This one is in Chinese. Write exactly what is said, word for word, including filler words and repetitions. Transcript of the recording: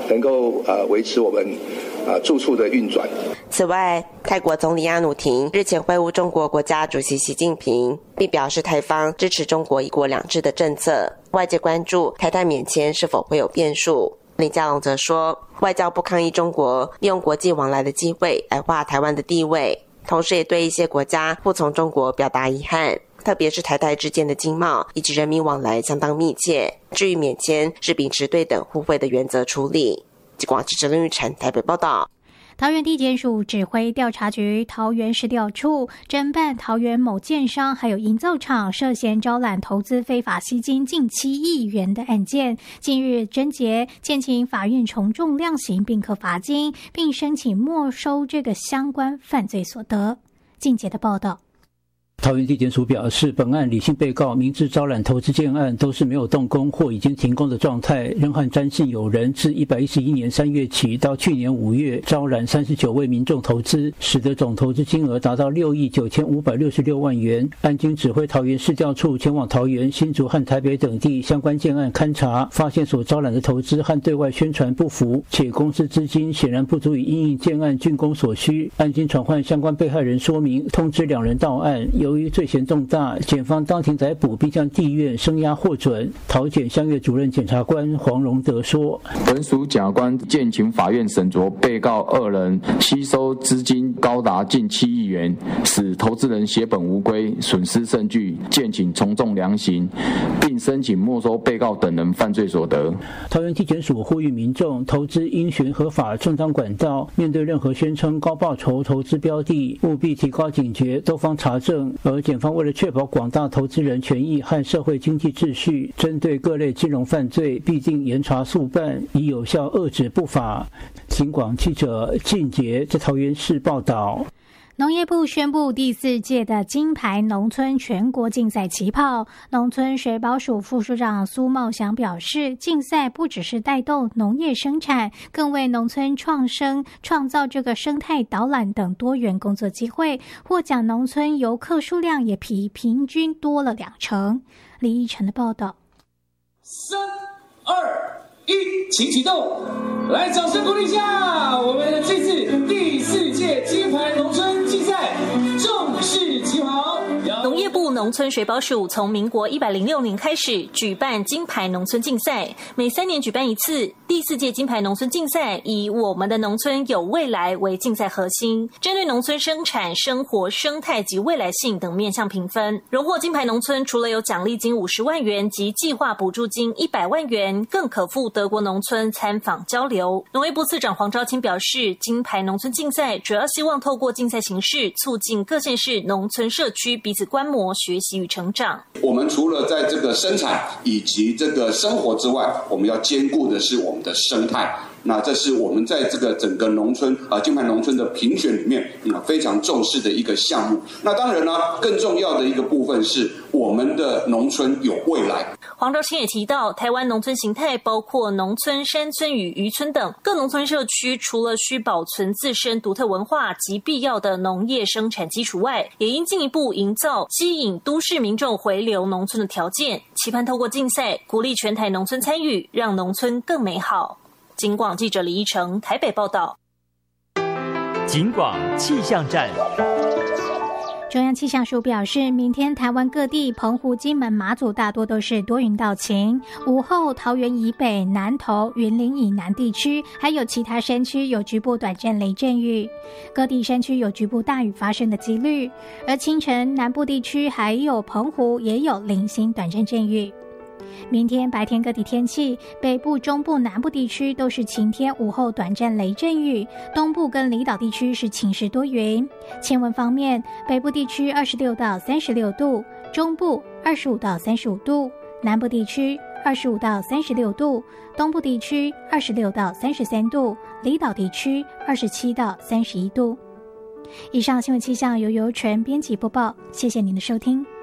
能够呃维持我们呃住处的运转。 此外，泰国总理阿努廷日前会晤中国国家主席习近平，并表示泰方支持中国一国两制的政策。外界关注台泰免签是否会有变数。林佳龙则说，外交部抗议中国利用国际往来的机会矮化台湾的地位，同时也对一些国家不从中国表达遗憾，特别是台泰之间的经贸以及人民往来相当密切。至于免签，是秉持对等互惠的原则处理。记广记者林玉婵台北报道。 桃园地检署指挥调查局桃园市调处侦办桃园某建商还有营造厂涉嫌招揽投资非法吸金近七亿元的案件，近日侦结，建请法院从重量刑并科罚金，并申请没收这个相关犯罪所得。进阶的报道。 桃园地检署表示，本案李姓被告明知招揽投资建案都是没有动工或已经停工的状态，仍和詹姓友人自一百一十一年三月起到去年五月招揽三十九位民众投资，使得总投资金额达到六亿九千五百六十六万元。案经指挥桃园市调处前往桃园、新竹和台北等地相关建案勘查，发现所招揽的投资和对外宣传不符，且公司资金显然不足以因应建案竣工所需。案经传唤相关被害人说明，通知两人到案。由于罪嫌重大，检方当庭逮捕，并向地院声押获准。桃检相越主任检察官黄荣德说：“ 本署检察官建请法院审酌被告二人吸收资金高达近七亿元，使投资人血本无归，损失甚巨，建请从重量刑，并申请没收被告等人犯罪所得。” 桃园地检署呼吁民众投资应循合法正当管道，面对任何宣称高报酬投资标的，务必提高警觉，多方查证。而检方为了确保广大投资人权益和社会经济秩序，针对各类金融犯罪必定严查速办，以有效遏止不法。警广记者靳杰在桃园市报道。 农业部宣布第四届的金牌农村全国竞赛起跑。农村水保署副署长苏茂祥表示，竞赛不只是带动农业生产，更为农村创生创造这个生态导览等多元工作机会。获奖农村游客数量也比平均多了两成。李依晨的报道。 三二一，请启动！来，掌声鼓励一下我们这次第四届金牌农村竞赛正式起跑。 农业部农村水保署从民国一百零六年开始举办金牌农村竞赛，每三年举办一次。第四届金牌农村竞赛以我们的农村有未来为竞赛核心，针对农村生产、生活、生态及未来性等面向评分。荣获金牌农村除了有奖励金五十万元及计划补助金一百万元，更可赴德国农村参访交流。农业部次长黄昭清表示，金牌农村竞赛主要希望透过竞赛形式，促进各县市农村社区彼此观摩、学习与成长。 我们除了在这个生产以及这个生活之外，我们要兼顾的是我们的生态。那这是我们在这个整个农村啊金牌农村的评选里面，嗯，非常重视的一个项目。那当然呢，更重要的一个部分是我们的农村有未来。 黄昭清也提到，台湾农村形态包括农村、山村与渔村等各农村社区，除了需保存自身独特文化及必要的农业生产基础外，也应进一步营造吸引都市民众回流农村的条件，期盼透过竞赛鼓励全台农村参与，让农村更美好。警广记者李依成台北报道。 警广气象站。 中央气象署表示，明天台湾各地澎湖、金门、马祖大多都是多云到晴，午后桃园以北、南投、云林以南地区还有其他山区有局部短暂雷阵雨，各地山区有局部大雨发生的几率，而清晨南部地区还有澎湖也有零星短暂阵雨。明天白天各地天气，北部、中部、南部地区都是晴天，午后短暂雷阵雨，东部跟离岛地区是晴时多云。气温方面，北部地区二十六到三十六度，中部二十五到三十五度，南部地区二十五到三十六度，东部地区二十六到三十三度，离岛地区二十七到三十一度。以上新闻气象由尤纯编辑播报，谢谢您的收听。